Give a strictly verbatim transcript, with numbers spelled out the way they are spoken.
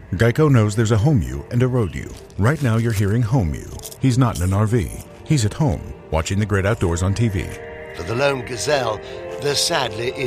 Geico knows there's a home you and a road you. Right now you're hearing home you. He's not in an R V. He's at home, watching the great outdoors on T V. For the lone gazelle, there sadly